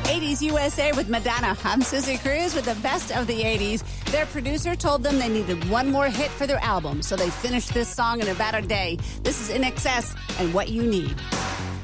80s USA with Madonna. I'm Susie Cruz with the best of the 80s. Their producer told them they needed one more hit for their album, so they finished this song in about a day. This is In Excess and What You Need.